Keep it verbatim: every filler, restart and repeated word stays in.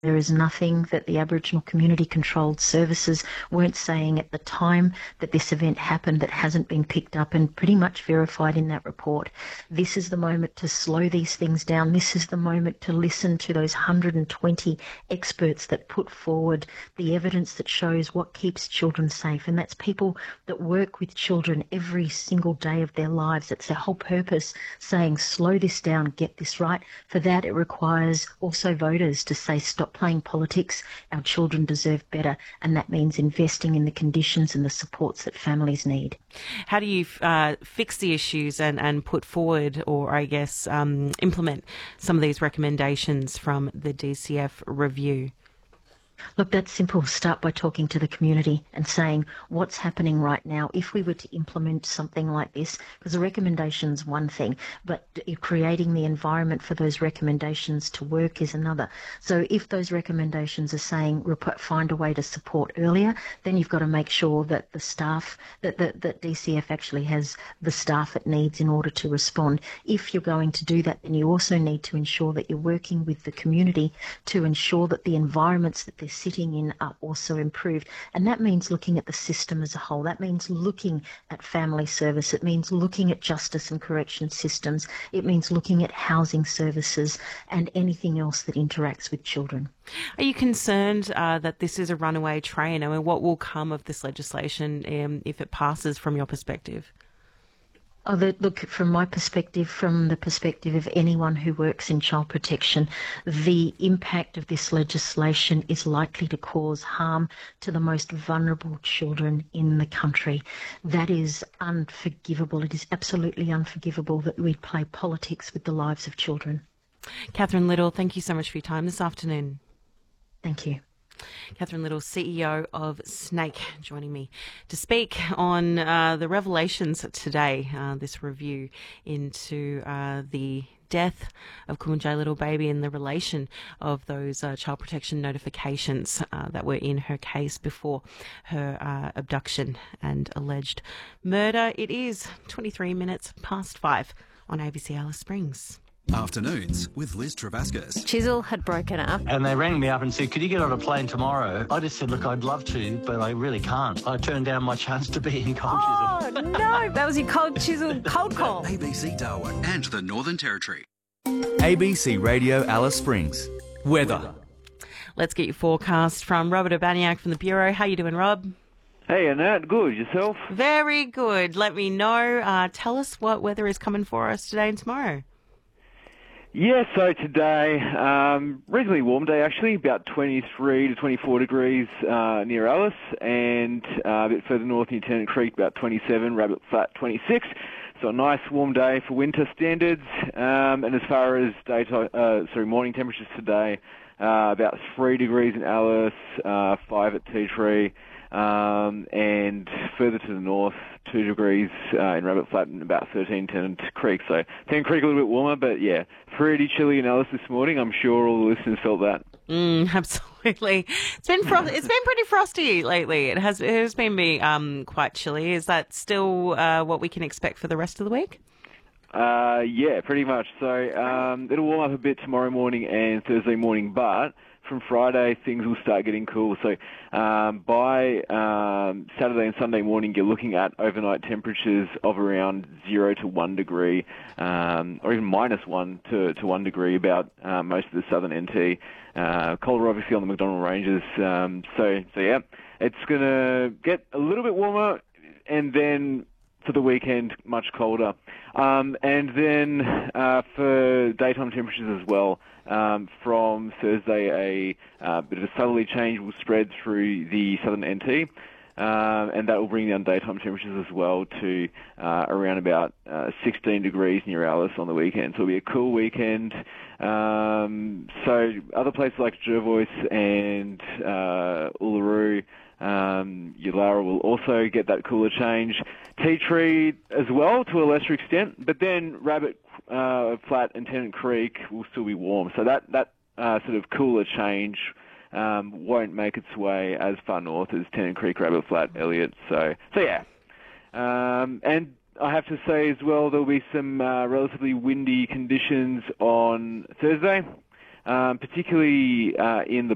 There is nothing that the Aboriginal Community Controlled Services weren't saying at the time that this event happened that hasn't been picked up and pretty much verified in that report. This is the moment to slow these things down. This is the moment to listen to those one hundred twenty experts that put forward the evidence that shows what keeps children safe. And that's people that work with children every single day of their lives. It's their whole purpose, saying slow this down, get this right. For that, it requires also voters to say stop playing politics. Our children deserve better, and that means investing in the conditions and the supports that families need. How do you uh, fix the issues and, and put forward, or I guess um, implement some of these recommendations from the D C F review? Look, that's simple. Start by talking to the community and saying what's happening right now. If we were to implement something like this, because the recommendation's one thing, but creating the environment for those recommendations to work is another. So if those recommendations are saying find a way to support earlier, then you've got to make sure that the staff, that, that, that D C F actually has the staff it needs in order to respond. If you're going to do that, then you also need to ensure that you're working with the community to ensure that the environments that they're sitting in are also improved. And that means looking at the system as a whole. That means looking at family service. It means looking at justice and correction systems. It means looking at housing services and anything else that interacts with children. Are you concerned uh, that this is a runaway train? I mean, what will come of this legislation um, if it passes from your perspective? Oh, the, look, from my perspective, from the perspective of anyone who works in child protection, the impact of this legislation is likely to cause harm to the most vulnerable children in the country. That is unforgivable. It is absolutely unforgivable that we play politics with the lives of children. Catherine Little, thank you so much for your time this afternoon. Thank you. Catherine Little, C E O of Snake, joining me to speak on uh, the revelations today, uh, this review into uh, the death of Kumanjai Little Baby and the relation of those uh, child protection notifications uh, that were in her case before her uh, abduction and alleged murder. It is twenty-three minutes past five on A B C Alice Springs. Afternoons with Liz Travascus. Chisel had broken up. And they rang me up and said, could you get on a plane tomorrow? I just said, look, I'd love to, but I really can't. I turned down my chance to be in Cold Chisel. Oh, no. That was your Cold Chisel cold call. A B C Darwin and the Northern Territory. A B C Radio Alice Springs. Weather. Let's get your forecast from Robert Urbaniak from the Bureau. How you doing, Rob? Hey, Annette. Good. Yourself? Very good. Let me know. Uh, tell us what weather is coming for us today and tomorrow. Yeah, so today, um, reasonably warm day actually, about twenty-three to twenty-four degrees uh, near Alice, and uh, a bit further north near Tennant Creek, about twenty-seven, Rabbit Flat twenty-six. So a nice warm day for winter standards. Um, and as far as daytime, uh, sorry, morning temperatures today, uh, about three degrees in Alice, uh, five at Tea Tree, um, and further to the north, two degrees uh, in Rabbit Flat and about thirteen Tennant Creek. So Tennant Creek a little bit warmer, but yeah, pretty chilly in Alice this morning. I'm sure all the listeners felt that. Mm, absolutely. It's been fro- it's been pretty frosty lately. It has it has been be, um quite chilly. Is that still uh, what we can expect for the rest of the week? Uh, yeah, pretty much. So um, it'll warm up a bit tomorrow morning and Thursday morning, but from Friday things will start getting cool. So um, by um, Saturday and Sunday morning, you're looking at overnight temperatures of around zero to one degree, um, or even minus one to, to one degree about uh, most of the southern N T. Uh, colder, obviously, on the McDonnell Ranges. Um, so, so yeah, it's going to get a little bit warmer, and then for the weekend, much colder. Um, and then uh, for daytime temperatures as well, um, from Thursday, a uh, bit of a southerly change will spread through the southern N T, uh, and that will bring down daytime temperatures as well to uh, around about uh, sixteen degrees near Alice on the weekend. So it'll be a cool weekend. Um, so other places like Jervois and uh, Uluru, Um, Yulara will also get that cooler change. Tea Tree as well, to a lesser extent, but then Rabbit uh, Flat and Tennant Creek will still be warm. So that, that uh, sort of cooler change um, won't make its way as far north as Tennant Creek, Rabbit Flat, Elliott. So, so yeah. Um, and I have to say as well, there'll be some uh, relatively windy conditions on Thursday, um, particularly uh, in the